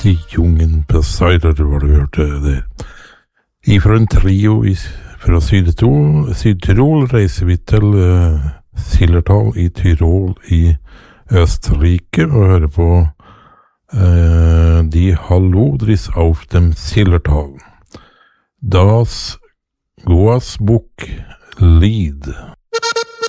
Die Jungen Poseidon var det vi hørte det. Ifra en trio fra Syd-Tyrol reiser vi til Zillertal i Tyrol i Østerrike og hører på Die Hallodris auf dem Zillertal. Das Goasbuch Lied.